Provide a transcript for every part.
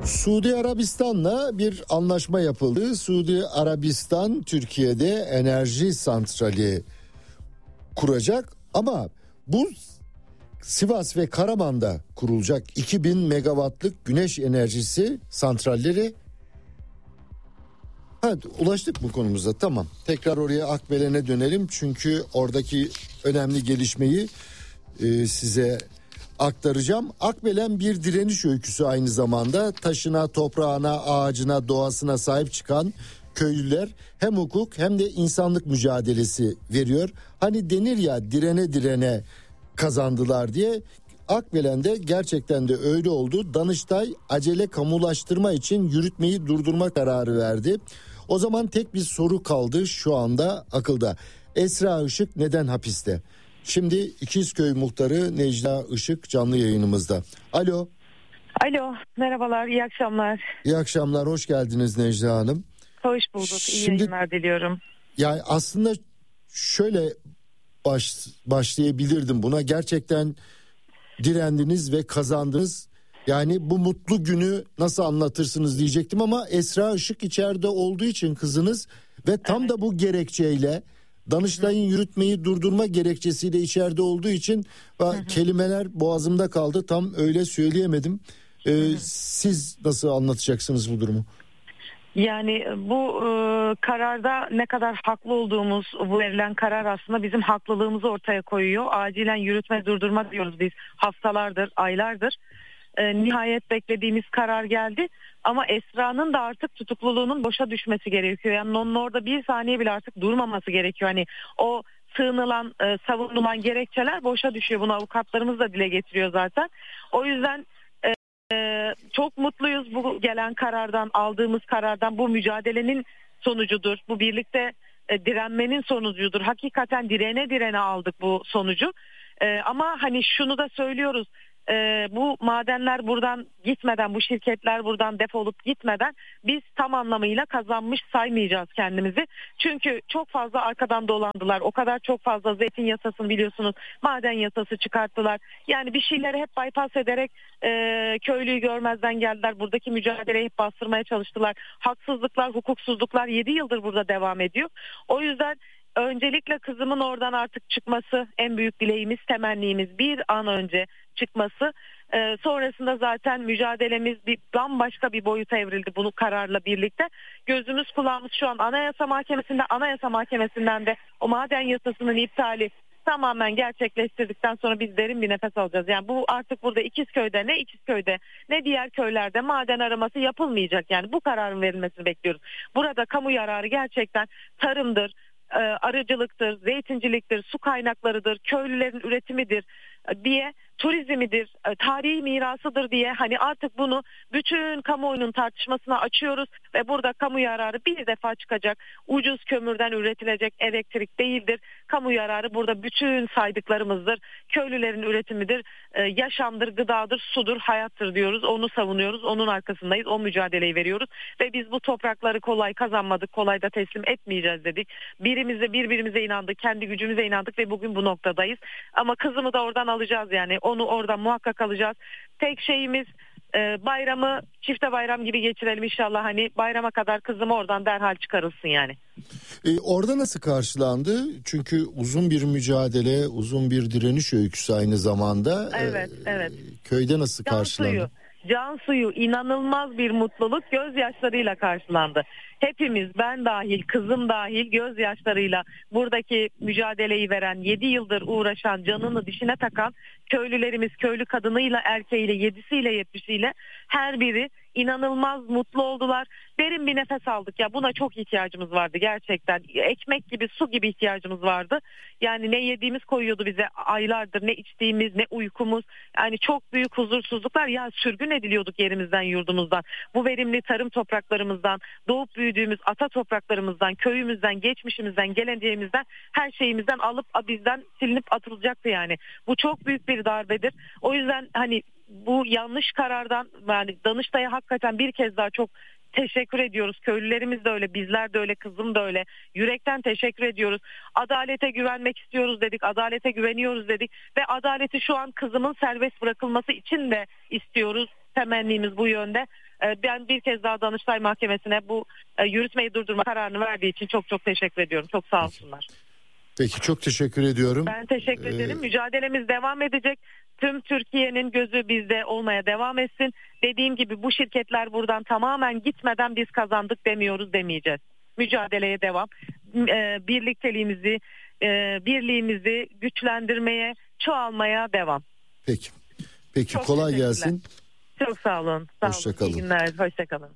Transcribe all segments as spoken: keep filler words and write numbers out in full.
Suudi Arabistan'la bir anlaşma yapıldı. Suudi Arabistan Türkiye'de enerji santrali kuracak ama bu Sivas ve Karaman'da kurulacak iki bin megawattlık güneş enerjisi santralleri. Evet, ulaştık bu konumuza, tamam. Tekrar oraya Akbelen'e dönelim çünkü oradaki önemli gelişmeyi e, size aktaracağım. Akbelen bir direniş öyküsü aynı zamanda. Taşına, toprağına, ağacına, doğasına sahip çıkan köylüler hem hukuk hem de insanlık mücadelesi veriyor. Hani denir ya, direne direne kazandılar diye. Akbelen'de gerçekten de öyle oldu. Danıştay acele kamulaştırma için yürütmeyi durdurma kararı verdi. O zaman tek bir soru kaldı şu anda akılda. Esra Işık neden hapiste? Şimdi İkizköy Muhtarı Necla Işık canlı yayınımızda. Alo. Alo, merhabalar, iyi akşamlar. İyi akşamlar, hoş geldiniz Necla Hanım. Hoş bulduk, iyi Şimdi, yayınlar diliyorum. Yani aslında şöyle baş, başlayabilirdim buna. Gerçekten direndiniz ve kazandınız. Yani bu mutlu günü nasıl anlatırsınız diyecektim ama Esra Işık içeride olduğu için kızınız ve tam evet. da bu gerekçeyle, Danıştay'ın yürütmeyi durdurma gerekçesiyle içeride olduğu için hı hı. kelimeler boğazımda kaldı, tam öyle söyleyemedim. Ee, hı hı. Siz nasıl anlatacaksınız bu durumu? Yani bu e, kararda ne kadar haklı olduğumuz, bu verilen karar aslında bizim haklılığımızı ortaya koyuyor. Acilen yürütme durdurma diyoruz biz haftalardır, aylardır. E, nihayet beklediğimiz karar geldi. Ama Esra'nın da artık tutukluluğunun boşa düşmesi gerekiyor. Yani onun orada bir saniye bile artık durmaması gerekiyor. Hani o sığınılan, e, savunulan gerekçeler boşa düşüyor. Bunu avukatlarımız da dile getiriyor zaten. O yüzden e, e, çok mutluyuz bu gelen karardan, aldığımız karardan. Bu mücadelenin sonucudur. Bu birlikte e, direnmenin sonucudur. Hakikaten direne direne aldık bu sonucu. E, ama hani şunu da söylüyoruz. Ee, bu madenler buradan gitmeden, bu şirketler buradan defolup gitmeden biz tam anlamıyla kazanmış saymayacağız kendimizi. Çünkü çok fazla arkadan dolandılar. O kadar çok fazla zeytin yasasını biliyorsunuz, maden yasası çıkarttılar. Yani bir şeyleri hep bypass ederek e, köylüyü görmezden geldiler. Buradaki mücadeleyi hep bastırmaya çalıştılar. Haksızlıklar, hukuksuzluklar yedi yıldır burada devam ediyor. O yüzden öncelikle kızımın oradan artık çıkması en büyük dileğimiz, temennimiz, bir an önce çıkması. Ee, sonrasında zaten mücadelemiz bir bambaşka bir boyuta evrildi bunu kararla birlikte. Gözümüz kulağımız şu an Anayasa Mahkemesi'nde, Anayasa Mahkemesi'nden de o maden yasasının iptali tamamen gerçekleştirdikten sonra biz derin bir nefes alacağız. Yani bu artık burada İkizköy'de, ne İkizköy'de ne diğer köylerde maden araması yapılmayacak. Yani bu kararın verilmesini bekliyoruz. Burada kamu yararı gerçekten tarımdır, arıcılıktır, zeytinciliktir, su kaynaklarıdır, köylülerin üretimidir diye, turizmidir, tarihi mirasıdır diye hani artık bunu bütün kamuoyunun tartışmasına açıyoruz ve burada kamu yararı bir defa çıkacak. Ucuz kömürden üretilecek elektrik değildir. Kamu yararı burada bütün saydıklarımızdır. Köylülerin üretimidir, yaşamdır, gıdadır, sudur, hayattır diyoruz. Onu savunuyoruz, onun arkasındayız, o mücadeleyi veriyoruz ve biz bu toprakları kolay kazanmadık, kolay da teslim etmeyeceğiz dedik. Birimize birbirimize inandık, kendi gücümüze inandık ve bugün bu noktadayız. Ama kızımı da oradan alacağız, yani onu orada muhakkak alacağız. Tek şeyimiz e, bayramı çifte bayram gibi geçirelim inşallah, hani bayrama kadar kızım oradan derhal çıkarılsın yani. E, orada nasıl karşılandı? Çünkü uzun bir mücadele, uzun bir direniş öyküsü aynı zamanda. Evet, e, evet. Köyde nasıl Can karşılandı? Suyu, can suyu, inanılmaz bir mutluluk, gözyaşlarıyla karşılandı. Hepimiz, ben dahil, kızım dahil gözyaşlarıyla buradaki mücadeleyi veren, yedi yıldır uğraşan, canını dişine takan köylülerimiz, köylü kadınıyla, erkeğiyle, yedisiyle, yetmişiyle her biri inanılmaz mutlu oldular. Derin bir nefes aldık ya, buna çok ihtiyacımız vardı gerçekten. Ekmek gibi, su gibi ihtiyacımız vardı. Yani ne yediğimiz koyuyordu bize aylardır, ne içtiğimiz, ne uykumuz. Yani çok büyük huzursuzluklar, ya sürgün ediliyorduk yerimizden, yurdumuzdan. Bu verimli tarım topraklarımızdan, doğup büyüdüğümüz ata topraklarımızdan, köyümüzden, geçmişimizden, geleceğimizden, her şeyimizden alıp bizden silinip atılacaktı yani. Bu çok büyük bir darbedir. O yüzden hani bu yanlış karardan, yani Danıştay'a hakikaten bir kez daha çok teşekkür ediyoruz. Köylülerimiz de öyle, bizler de öyle, kızım da öyle. Yürekten teşekkür ediyoruz. Adalete güvenmek istiyoruz dedik, adalete güveniyoruz dedik ve adaleti şu an kızımın serbest bırakılması için de istiyoruz. temennimiz bu yönde. E, ben bir kez daha Danıştay Mahkemesi'ne bu e, yürütmeyi durdurma kararını verdiği için çok çok teşekkür ediyorum. Çok sağ olsunlar. Peki, çok teşekkür ediyorum. Ben teşekkür ee... ederim. Mücadelemiz devam edecek. Tüm Türkiye'nin gözü bizde olmaya devam etsin. Dediğim gibi bu şirketler buradan tamamen gitmeden biz kazandık demiyoruz, demeyeceğiz. Mücadeleye devam. Ee, birlikteliğimizi, e, birliğimizi güçlendirmeye, çoğalmaya devam. Peki. Peki, çok kolay gelsin. Çok sağ olun. Sağ Hoşça olun. kalın. İyi günler. Hoşça kalın.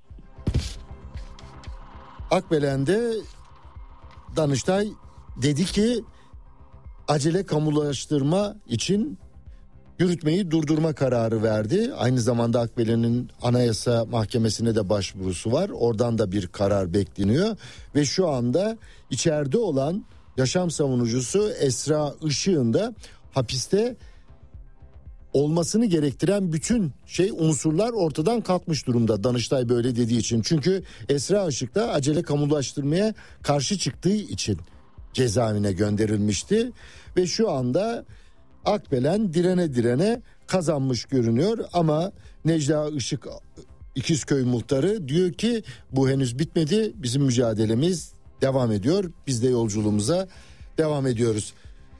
Akbelen'de Danıştay dedi ki acele kamulaştırma için yürütmeyi durdurma kararı verdi. Aynı zamanda Akbelen'in Anayasa Mahkemesi'ne de başvurusu var. Oradan da bir karar bekleniyor ve şu anda içeride olan yaşam savunucusu Esra Işık'ın da hapiste olmasını gerektiren bütün şey unsurlar ortadan kalkmış durumda, Danıştay böyle dediği için. Çünkü Esra Işık da acele kamulaştırmaya karşı çıktığı için cezaevine gönderilmişti ve şu anda Akbelen direne direne kazanmış görünüyor ama Necla Işık İkizköy muhtarı diyor ki bu henüz bitmedi, bizim mücadelemiz devam ediyor, biz de yolculuğumuza devam ediyoruz.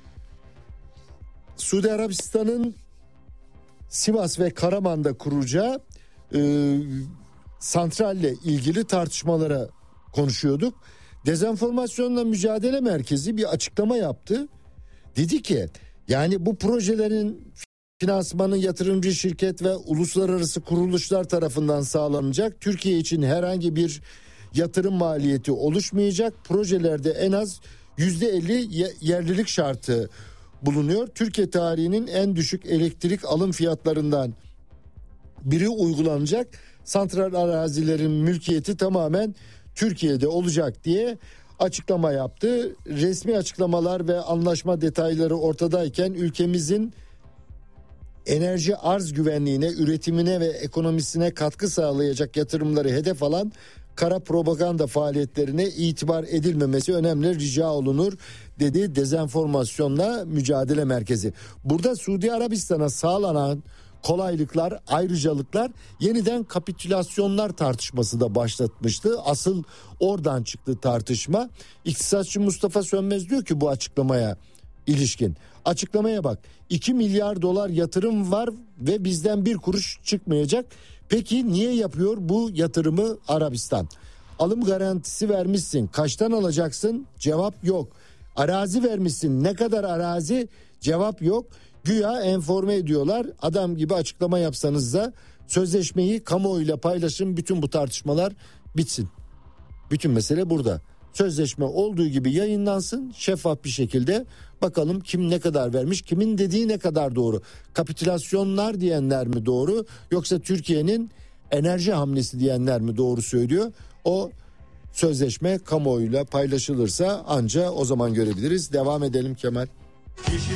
Suudi Arabistan'ın Sivas ve Karaman'da kuracağı e, santralle ilgili tartışmalara konuşuyorduk. Dezenformasyonla Mücadele Merkezi bir açıklama yaptı. Dedi ki yani bu projelerin finansmanı yatırımcı şirket ve uluslararası kuruluşlar tarafından sağlanacak. Türkiye için herhangi bir yatırım maliyeti oluşmayacak. Projelerde en az yüzde elli yerlilik şartı bulunuyor. Türkiye tarihinin en düşük elektrik alım fiyatlarından biri uygulanacak. Santral arazilerin mülkiyeti tamamen Türkiye'de olacak diye açıklama yaptı. Resmi açıklamalar ve anlaşma detayları ortadayken ülkemizin enerji arz güvenliğine, üretimine ve ekonomisine katkı sağlayacak yatırımları hedef alan kara propaganda faaliyetlerine itibar edilmemesi önemli rica olunur dedi Dezenformasyonla Mücadele Merkezi. Burada Suudi Arabistan'a sağlanan kolaylıklar, ayrıcalıklar yeniden kapitülasyonlar tartışması da başlatmıştı. Asıl oradan çıktı tartışma. İktisatçı Mustafa Sönmez diyor ki bu açıklamaya ilişkin. Açıklamaya bak. iki milyar dolar yatırım var ve bizden bir kuruş çıkmayacak. Peki niye yapıyor bu yatırımı Arabistan? Alım garantisi vermişsin. Kaçtan alacaksın? Cevap yok. Arazi vermişsin. Ne kadar arazi? Cevap yok. Güya enforme ediyorlar. Adam gibi açıklama yapsanız da sözleşmeyi kamuoyuyla paylaşın. Bütün bu tartışmalar bitsin. Bütün mesele burada. Sözleşme olduğu gibi yayınlansın şeffaf bir şekilde. Bakalım kim ne kadar vermiş, kimin dediği ne kadar doğru. Kapitülasyonlar diyenler mi doğru, yoksa Türkiye'nin enerji hamlesi diyenler mi doğru söylüyor? O sözleşme kamuoyuyla paylaşılırsa anca o zaman görebiliriz. Devam edelim Kemal.